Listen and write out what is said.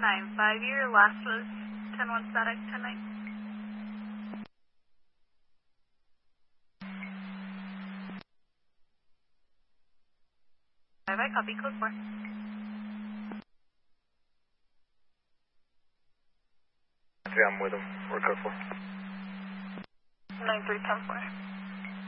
9-5, your last was 10-1 static, 10-9. I copy, code 4. 3, I'm with him. We're code 4. 9-3, 10-4.